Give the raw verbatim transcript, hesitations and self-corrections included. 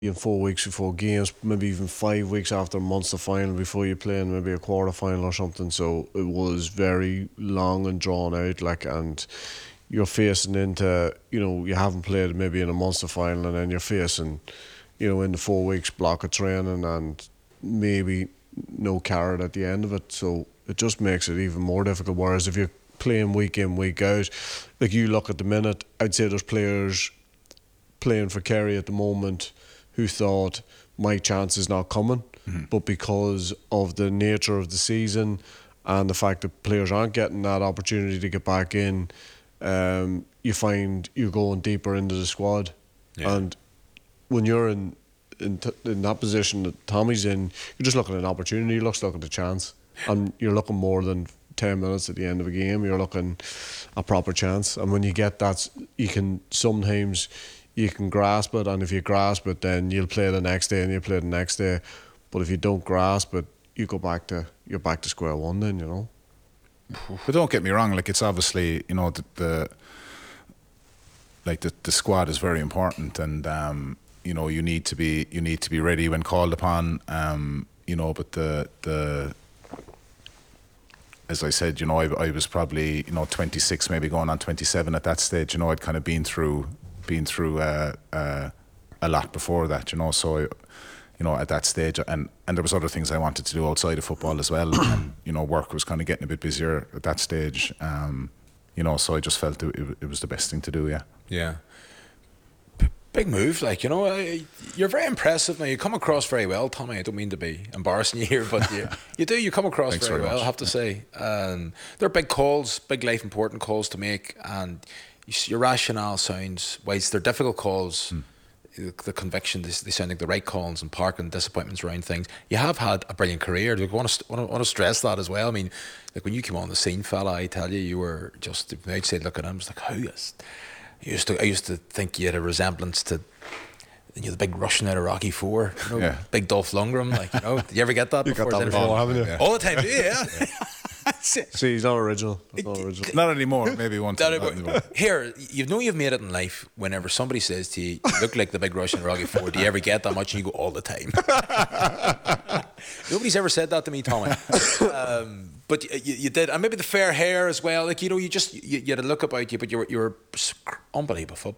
in four weeks before games, maybe even five weeks after a Munster final before you play in maybe a quarter final or something. So it was very long and drawn out, like, and you're facing into, you know, you haven't played maybe in a Munster final, and then you're facing, you know, in the four weeks block of training and maybe no carrot at the end of it. So it just makes it even more difficult. Whereas if you're playing week in, week out, like you look at the minute, I'd say there's players playing for Kerry at the moment who thought my chance is not coming, mm-hmm. but because of the nature of the season and the fact that players aren't getting that opportunity to get back in, um, you find you're going deeper into the squad. Yeah. And when you're in in, t- in that position that Tommy's in, you're just looking at an opportunity, you're just looking at a chance, and you're looking more than ten minutes at the end of a game. You're looking a proper chance, and when you get that, you can sometimes you can grasp it, and if you grasp it, then you'll play the next day and you'll play the next day. But if you don't grasp it, you go back to you're back to square one then, you know. But don't get me wrong, like, it's obviously, you know, the, the like the, the squad is very important, and um, you know, you need to be you need to be ready when called upon. Um, you know, but the the as I said, you know, I, I was probably, you know, twenty-six, maybe going on twenty-seven at that stage. You know, I'd kind of been through been through uh, uh, a lot before that. You know, so I, you know, at that stage, and and there was other things I wanted to do outside of football as well, and you know, work was kind of getting a bit busier at that stage. Um, you know, so I just felt it, it was the best thing to do. Yeah. Yeah. Big move, like, you know, you're very impressive. Now, you come across very well, Tommy. I don't mean to be embarrassing you here, but you, you do, you come across very, very well, much. I have to say. Um, they're big calls, big life important calls to make, and your rationale sounds, whilst they're difficult calls, hmm. the, the conviction, they, they sound like the right calls, and parking disappointments around things. You have had a brilliant career. I want to, want to, want to stress that as well. I mean, like, when you came on the scene, fella, I tell you, you were just, the outside looking at him, I was like, how is... I used to, I used to think you had a resemblance to, you know, the big Russian out of Rocky Four, you know, yeah. Big Dolph Lundgren. Like, you know, did you ever get that? You before? got that before, haven't you? Yeah. All the time, do you? Yeah. yeah. See, he's not original. He's not original. Not anymore. Maybe one time. Not anymore. Here, you know you've made it in life. Whenever somebody says to you, "You look like the big Russian Rocky Four," do you ever get that much? And you go, all the time. Nobody's ever said that to me, Tommy. Um, But you, you did, and maybe the fair hair as well. Like, you know, you just you, you had a look about you, but you were you were unbelievable